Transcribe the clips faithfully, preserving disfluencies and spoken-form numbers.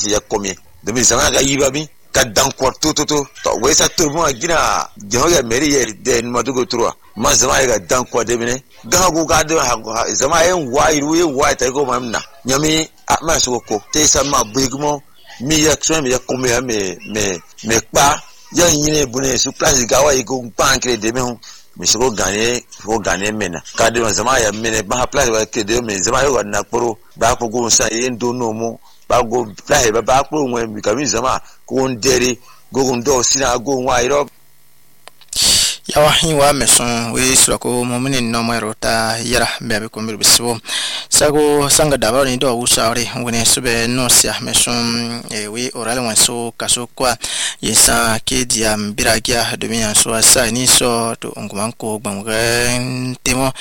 place ya komie de mi zama ga yiba bi ka dan kwarto to to to we sa to mo gina jehoga meri ye de ma dugo tro ma zama ga dan kwa de bine ga go ga de ha zama yen wa iru ye wa ta go mamna nyami ma so ko te sa ma bigmo mi ya tro mi ya komie me me me pa ya yine bune su place ga wa go pankre de me mi so gagner faut gagner mena ka de zama ya mena ba place wa ke de me zama yo na poro ba ko go sa yen do no mo ba go place ba ba ko mo mi ka mi zama ko ndere go ndo sina go wa iro ya wahi wa meson we srako momini no marota yara be ko mi biso sago sanga dabaro ni do usare woni sube no sia meson e we orale wanso kaso kwa yesa ke dia mbiragia de mi anso asa ni so to ngumanko gbangre temo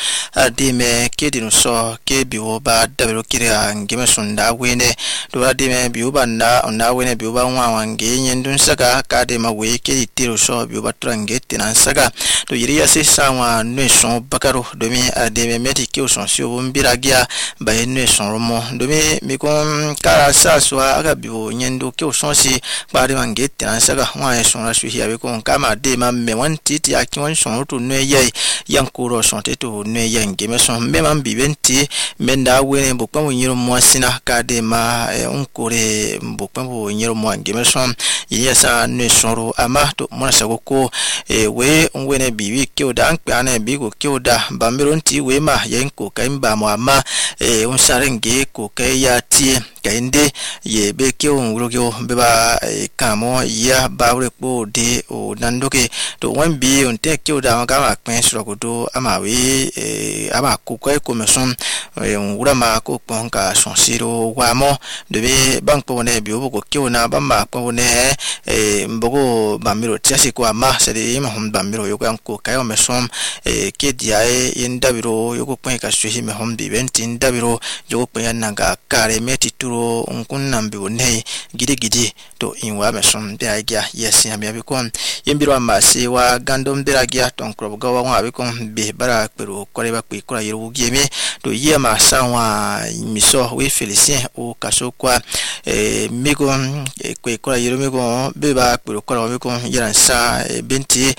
adime ke dinu so ke biwo ba dabero kira ngime sunda wene do adime biwo ba na na wene biwo ba nwa wange nyendun saka ka de ma we ke tiro so biwo ba trange tinan saka to yiriya se sawa no son bakaro do mi adime meti ke son si o mbiragia ba no son romo do mi mi kon kara sa so aga biwo nyendo ke son si ba de wange tinan saka wa son la suhi abi kon kama de ma me wan titi akon son to no ye yankuro son teto no ye ngeme son me man bibenti menda wene bokpa mo nyiro mo sina ka de ma onkore bokpa mo nyiro mo ngeme son yiya sa no sonro ama to mo sa ko e we wene bibi ke oda nkpa na bi ko ke oda ba meronti we ma yenko ka imba mo ama e on sarenge ko ka ya ti kainde ye be ke on rogyo be ba kamo ya ba re po de o nandoke to wan bi on te ke oda ga ma pen sro ko do ama we ama ko ko ko meson on ura ma ko pon ka son siro wa mo de be bank po ne bi o ko ke ona ba ma ko ne e mbogo ba miro tiasi ko ama se de ma hom ba miro yo ko ka yo meson e ke dia e indabiro yo ko pen ka suhi me hom bi bentin dabiro yo ko pen na ga kare meti turo unkunna mbi wonei gidi gidi to inwa meson be agia yes ya bi ko yembiro amase wa gandom de agia ton kro ga wa wa bi ko be bara pero kore ba ku kora yiru gieme to ye ma sanwa miso we felicien o kaso kwa e migo ku kora yiru migo be ba pero kora bi ko yaran sa benti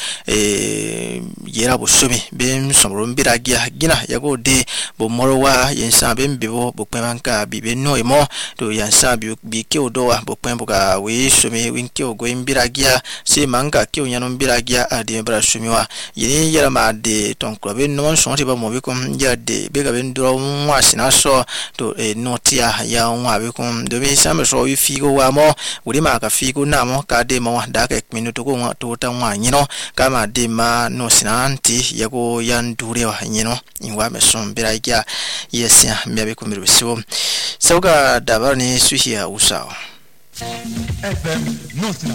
e yera bo somi be somro mbira agia gina yago de bo morowa yensa be mbibo bo kwemanka bi be no emo to yansa bi bi ke odowa bo kwembuka we somi winke ogo mbiragia se manga ke onyano mbiragia ade bra somiwa yini yera ma de ton klobe no so ti ba mo bi ko ya de be ga be ndro nwa sina so to e notia ya nwa bi ko do bi sam so wi figo wa mo wuri ma ka figo na mo ka de mo da ka minuto ko to ta nwa nyino ka ma de ma no sina anti ya ko yan dure wa nyino inwa me so mbiragia yes ya me bi ko mi so sauga dabar ni suhiya usao F M Notna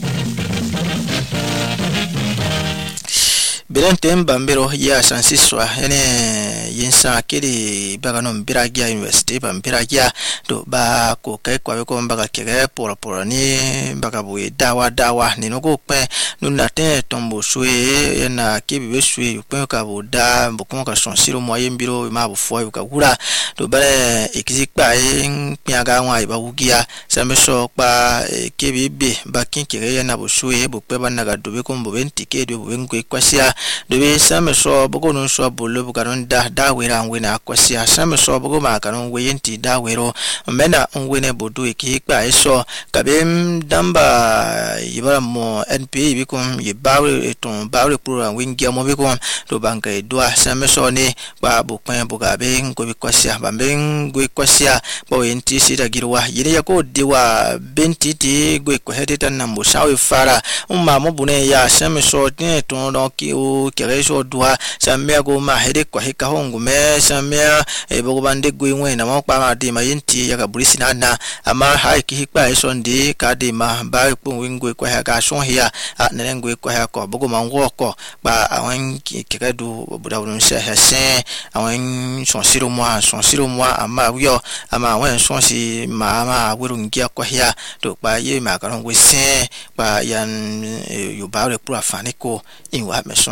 Belentem bambero ya sansiswa ene yinsa kiri bagano mbiragia university bambiragia do ba ko kai kwa ko mbaga kege pora pora ni mbaga buye dawa dawa ni no ko pe nunate tombo suye na kibi suye ko ka boda mboko ka sonsiro moye mbiro ma bu fo ka gura do bare ikizikpa en piaga nwa iba wugia sameso pa kibi be bakin kege na bu suye bu pe banaga do be ko mbo bentike do bu ngwe kwasia dobe same so bogo no so bolo bugaron da da wera ngwena akwasi same so bogo ma kanon weyenti da wero mena ngwene bodu eki pa eso kabem damba yibara mo N P bi kom yibawe eton bawe program wingia mo bi kom do banka edwa same so ni ba bukwen bugabe ngo bi kwasi ba ben gwe kwasi ba weyenti sita girwa yire yako diwa bentiti gwe ko hedeta nambo sawe fara umma mo bune ya same so ni ton don ki o kereso dua samia go ma hede kwa heka hongu me samia e bogo bande gwe na mo pa ma de ma yenti ya ka bulisi na na ama ha ki hikpa eso ndi ka de ma ba ku wingwe kwa ha ka son hia na ngwe kwa ha ko bogo ma ngo ko ba awan ki keredu buda bun se ha sen awan son siro mo son siro mo ama yo ama awan son si ma ma wuru ngia kwa hia to ba ye ma ka ngwe sen ba yan yo ba re pro afani ko inwa me son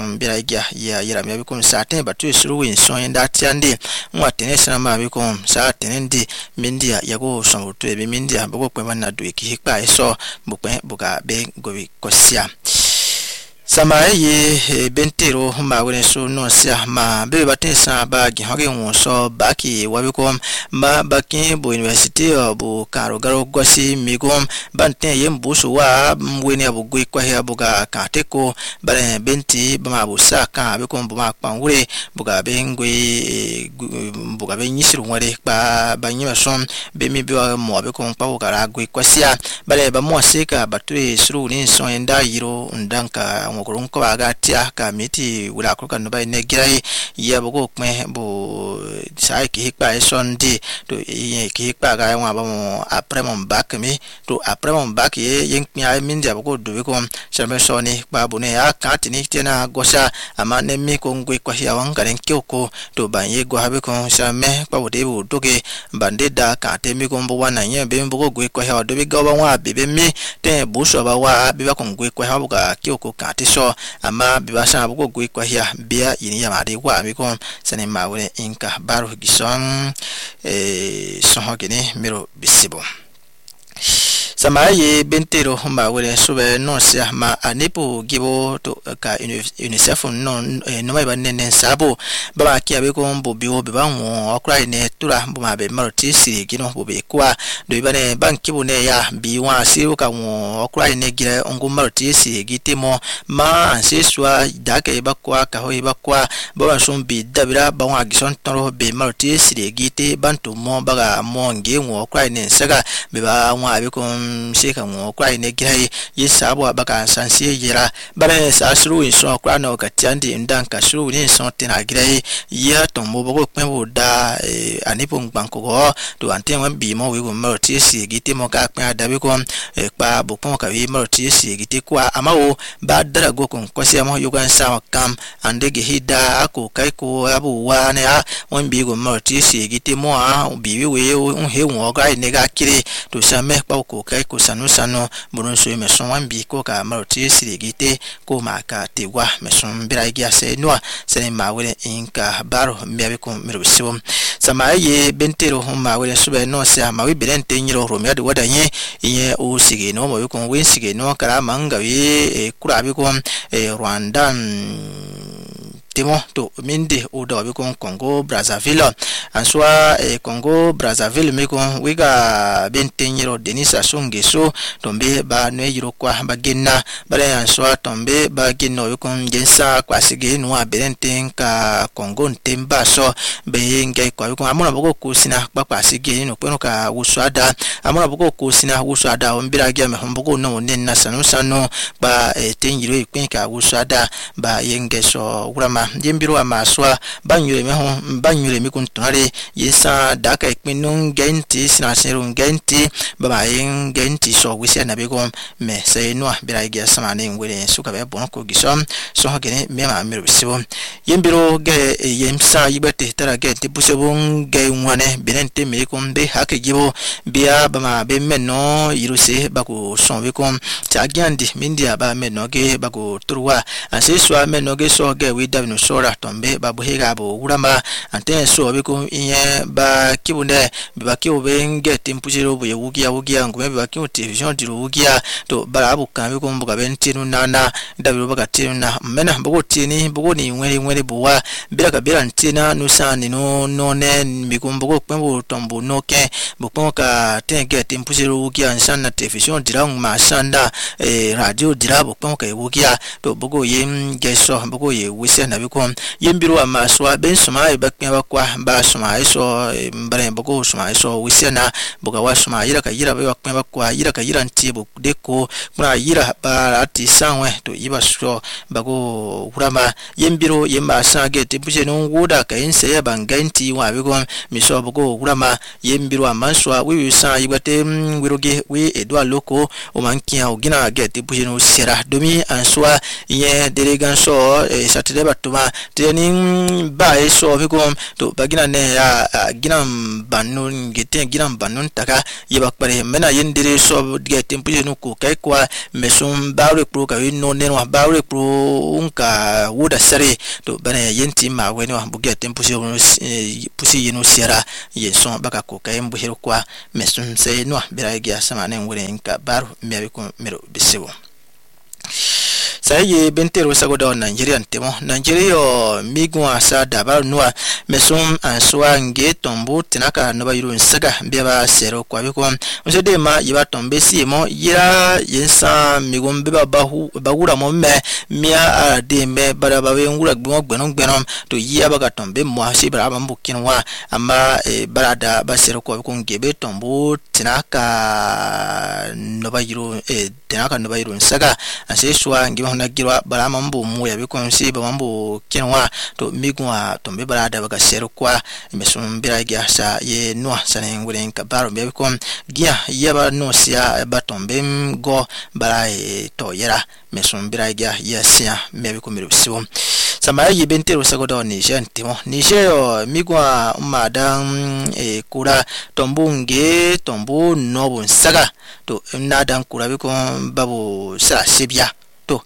mesum bira igya ya yira me bikum sa ten batu suru win so inda tiande nwa tene sana ma bikum sa tenendi mindia yago so to be mindia bogo pe na do ki hikpa eso bukwe buga be gobi kosia Samaye ye bentero ma wene so no sia ma be batin sa ba gi hoge won so baki wabikom ma baki bo university obu karo garo gosi migom banten yem busu wa wene abu gwe kwa he abuga kateko bare benti ba ma bu saka be kom bu ma kpanwure buga be ngwe buga be nyisiru ngore pa ba nyima som be mi be mo be kom pa buga ra gwe kwasia bare ba mo seka batwe suru ni so enda yiro ndanka ngokurun ko aga tia ka miti wura ko kan ba ne girai ya bogo kme bo sai ki hikpa sondi to ye ki hikpa ga wa ba mo après mon bac mi to après mon bac ye yen nya min ja bogo do ko shambe soni ba bu ne ya ka tini tena gosa ama ne mi ko ngwe ko ya wan karen kyoko to ba ye go habe ko shame ba bo de bu doge bande da ka te mi ko bo wana ye be bogo gwe ko ya do be ga ba wa be be mi te bu so ba wa be ba ko ngwe ko ha bu ga kyoko ka te so ama bibasha bugo gwe kwa hia bia yini ya mari kwa biko sene mawe inka baru gison eh sohogene miro bisibo Samaye bentero ma wele sube no sia ma anepo gibo to ka UNICEF no no mai banene sabo baba kia be ko mbo biwo be banwo okra ne tura mbo ma be maroti siri gino bo be kwa do bane banki bo ne ya biwa siru ka wo okra ne gira ongo maroti siri gitemo ma anseswa dake ba kwa ka ho ba kwa baba som bi dabira ba wa gison toro be maroti siri gite bantu mo baga mo nge wo okra ne saga be ba wa be ko sheka mo kwa ine girai yisabo abaka sansie yira bare sa suru inso kwa no katiandi ndanka suru ni so tena girai ya tombo bogo kwenbo da anipo ngbanko go to antenwa bi mo we go maroti si gite mo ka kwa dabe ko pa bopon ka we maroti si gite kwa amawo ba dara go kon kwasi amo yugan sa kam ande ge hida ako kai ko abu wa ne a won bi go maroti si gite mo a bi we un he won ga ne ga kire to same pa ko kai ko sanu sanu burun so me son wan bi ko ka maroti sirigite ko maka tewa me son bira gi ase noa sene mawele inka baro mbiabe ko mirubisibo samaye bentero ma wele sube no se ma wi birente nyiro romya de wadanye iye o sige no mo ko wen sige no kala manga wi kurabi ko Rwanda temo to minde o do be kon Congo Brazzaville answa e Congo Brazzaville me kon wiga bentenyiro Denisa Songeso tombe ba no yiro kwa bagenna bare answa tombe ba genno kon gensa kwa sige no aberenten ka Congo ntemba so be ngai kwa kon amona boko kusina kwa kwa sige no kweno ka uswada amona boko kusina uswada ombira gya me homboko no nenna sanu sanu ba tenyiro ikwen ka uswada ba yengeso urama jembiro amaswa banyure meho banyure mikuntunare yesa daka ikminun genti sinaseru genti baba yen genti so wisi na bego me say no biraigia samane ngwere suka be bonko gisom so hagene mema mirubisibo yembiro ge yemsa yibete tara genti busebon ge nwane benente mekum be hakigibo bia bama be menno yiruse bako sonwe kom tagiandi mindia ba menno ge bako turwa aseswa menno ge so ge widavino sora tombe babuhega bo urama ante so biko iye ba kibunde bibaki obenge timpujiro bo yugia ugia ngome bibaki o television diro ugia to barabu kambe ko mbuga bentinu nana dabiro bakatinu na mena bogo tini bogo ni nwere nwere buwa biraka bira ntina nusani no none mikumbugo kwembo tombo noke bukonka tenge timpujiro ugia nsana television dira ngma sanda e radio dira bukonka ugia to bogo yem geso bogo ye wise na biko yembiro amaswa ben suma ibaknya bakwa ba suma iso mbare bogo suma iso wisena boga wasuma yira ka yira baknya bakwa yira ka yira ntibo deko mura yira ba ati sanwe to iba so bago urama yembiro yemba sage tibuje no nguda ka ense ya banganti wa bigo miso bogo urama yembiro amaswa wi sa ibate wiroge wi edwa loko o mankia ogina get tibuje no sera domi answa ye delegan so e satire tuma teni ba eso bikom to bagina ne ya gina banun gete gina banun taka yeba pare mena yendire so ge tempo no ko kai kwa mesum baure pro ka no ne no baure pro unka woda sare to bana yenti ma weni wa buge tempo si pusi yino siara yeson baka ko kai mbu hero kwa mesum se no bera ge sama ne ngure nka baru me ko mero bisewo saye bentero sagoda Nigeria ntemo Nigeria migwa sa dabar nuwa mesum answa nge tombo tinaka no bayiro nsaga biaba sero kwa biko nsede ma yiba tombe si mo yira yensa migombe bahu bagura mo me mia de me bara bawe ngura gbo gbenon gbenon to yiya baga tombe mo si bara bambu kinwa ama e barada basero kwa biko ngebe tombo tinaka no bayiro e tinaka no bayiro nsaga ase swa ngiba na girwa bara mambo mu ya biko nsi ba mambo kinwa to migwa tombe barada baga sero kwa mesumbira gya sa ye no sanen ngure nka baro be biko gya yaba no sia ba tombe go bara e to yera mesumbira gya ya sia me biko mi siwo samaya yibentero sagoda ni jentimo ni jeyo migwa madam e kura tombunge tombo no saga to nadan kura biko babu sa sibya to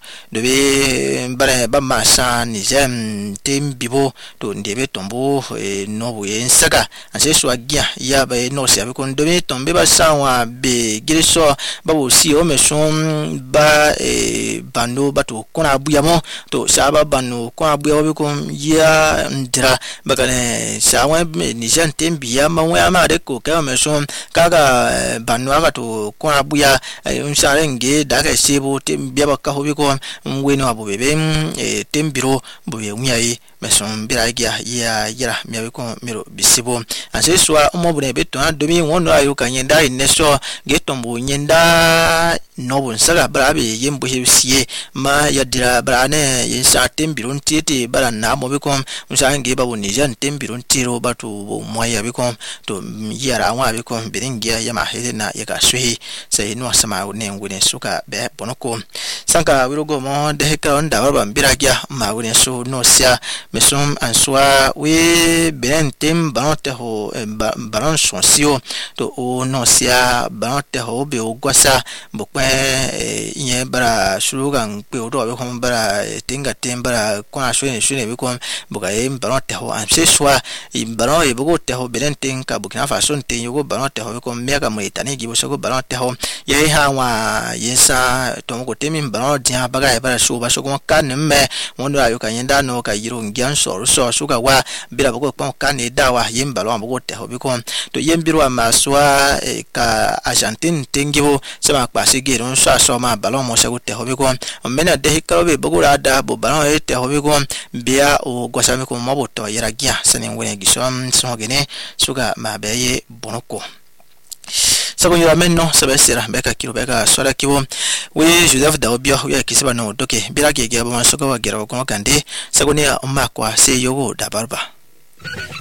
debe bare ba masa ni jem tembibo to ndebe tombo e no bu saga ase so agia ya ba no se abi kon debe tombe ba sanwa be gireso babu si o meson ba e bando batu kona buyamo to saba banu kona buya bi kon ya ndira bagane sawa ni jem tembi ya ma wa ma de ko ka meson kaga banu aga to kona buya unsare nge daga sebo tembi ba ka hobi ko ngweno abo bebe e tembiro bobe umyai meson biragia ya yira miawe ko mero bisibo ase swa umobune beto adomi wono ayo kanyenda ineso getombo nyenda nobo nsaga brabe yembo hesie ma yadira brane yinsa tembiro ntiti bara na mobe ko musange babo nijan tembiro ntiro batu moya biko to yara wa biko biringia ya mahele na yaka swehi sai no sama ne ngune suka be bonoko sanka wirogo mo de ka onda baba biragia ma wune so no sia mesum answa we bentem banote ho baron sonsio to o no sia banote ho be ogwasa bokwe yen bara shurugan pe odo be ko bara tinga tembara kona shwe shwe be ko bokaye banote ho anseswa baron e bogo te ho berenten ka bukina faso nte yogo banote ho be ko mega mo itani gibo so banote ho ye ha wa yesa to mo ko temi baron dia baga e bara shu ba so ko kan me wondo ayo ka yenda no ka yiro ngyan so so suka wa bila boko kwa kane dawa yemba lo ambo te hobi ko to yembiro amaswa e, ka Argentine tengibo sama kwase gero so so ma balon mo sago te hobi ko mena de hikarobe bogura da bo balon e te hobi ko bia o gwasame ko mabo to yera gya sanen wene gisom so gene suka mabeye bonoko sabo yura menno sabesera beka kilo beka swala kibo we Joseph Daobio ya kisiba no doke bila gege abo masoka wa gera ko kande sago ne umma kwa se yogo dabarba